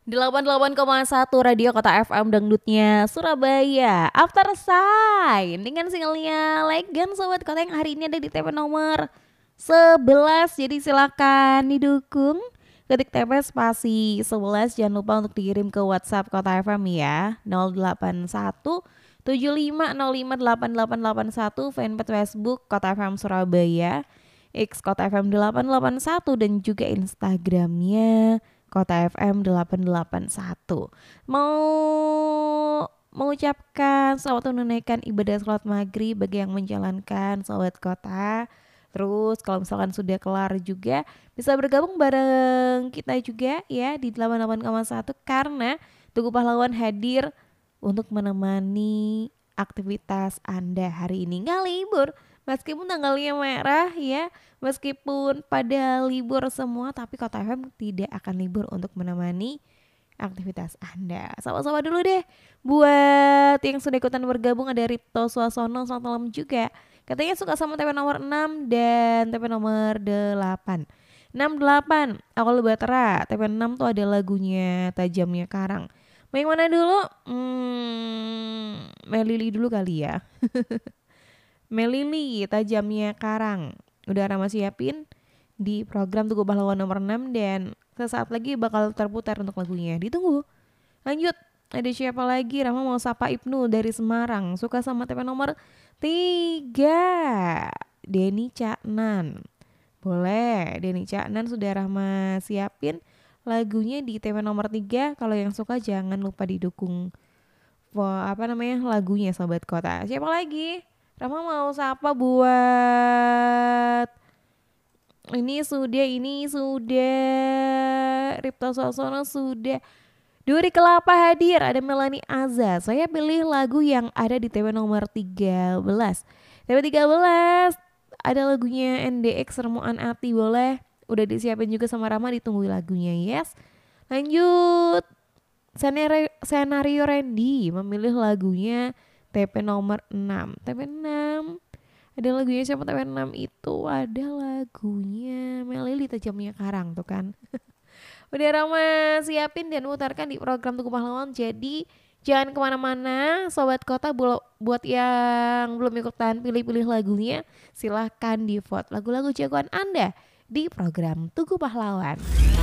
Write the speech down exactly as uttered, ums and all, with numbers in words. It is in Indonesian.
delapan puluh delapan koma satu Radio Kota F M Dangdutnya Surabaya. After Sign dengan singlenya Legend Sobat Kota yang hari ini ada di T P nomor sebelas. Jadi silakan didukung. Ketik T P spasi sebelas, jangan lupa untuk dikirim ke WhatsApp Kota F M ya. nol delapan satu tujuh lima nol lima delapan delapan delapan satu, fanpage Facebook Kota F M Surabaya, X Kota F M delapan delapan satu, dan juga Instagramnya Kota F M delapan delapan satu. Mau mengucapkan selamat menunaikan ibadah sholat maghrib bagi yang menjalankan Sobat Kota. Terus kalau misalkan sudah kelar juga bisa bergabung bareng kita juga ya di delapan puluh delapan koma satu, karena Tugu Pahlawan hadir untuk menemani aktivitas Anda hari ini. Nggak libur, meskipun tanggalnya merah ya, meskipun pada libur semua, tapi Kota F M tidak akan libur untuk menemani aktivitas Anda. Sama-sama dulu deh buat yang sudah ikutan bergabung. Ada Ripto Suasono, selamat malam juga. Katanya suka sama T P nomor enam dan T P nomor delapan. enam delapan Awal Batera, T P enam tuh ada lagunya Tajamnya Karang. Mau yang mana dulu? Hmm, Melili dulu kali ya. Melili, Tajamnya Karang. Udah Rama siapin di program Tugu Pahlawan nomor enam, dan sesaat lagi bakal terputar untuk lagunya. Ditunggu. Lanjut, ada siapa lagi? Rama mau sapa Ibnu dari Semarang. Suka sama T P nomor tiga, Denny Caknan. Boleh, Denny Caknan sudah Rama siapin lagunya di T V nomor tiga. Kalau yang suka jangan lupa didukung apa namanya lagunya Sobat Kota. Siapa lagi? Rama mau sapa buat ini sudah, ini sudah Ripto Sosono sudah. Duri Kelapa hadir, ada Melani Azza. Saya pilih lagu yang ada di T V nomor tiga belas. T V tiga belas ada lagunya N D X Remuan Ati, boleh. Udah disiapin juga sama Rama, ditunggu lagunya, yes. Lanjut, Senario, Senario Randy memilih lagunya T P nomor enam. T P enam ada lagunya siapa? T P enam itu ada lagunya Melili Tajamnya Karang tuh kan. Udah Rama siapin dan mutarkan di program Tugu Pahlawan. Jadi jangan kemana-mana Sobat Kota. Buat yang belum ikutan pilih-pilih lagunya, silahkan di vote lagu-lagu jagoan Anda di program Tugu Pahlawan.